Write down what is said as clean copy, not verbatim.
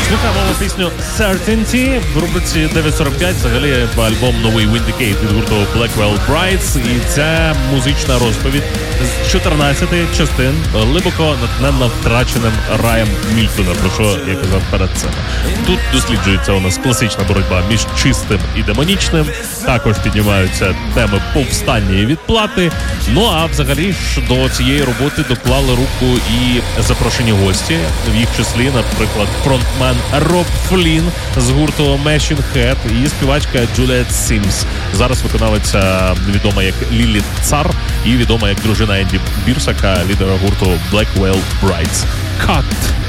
Слухаємо пісню Certainty в рубриці 945. Взагалі альбом новий Vindicate від гурту Blackwell Brides. І ця музична розповідь з 14 частин глибоко натхненна втраченим раєм Мільтона, про що я казав перед цим. Тут досліджується у нас класична боротьба між чистим і демонічним. Також піднімаються теми повстання і відплати. Ну а взагалі ж до цієї роботи доклали руку і запрошені гості. В їх числі, наприклад, фронтмен Роб Флін з гурту Machine Head і співачка Джуліет Сімс. Зараз виконавиця відома як Лілі Цар і відома як дружина Енді Бірсака, лідера гурту Blackwell Brides. Cut!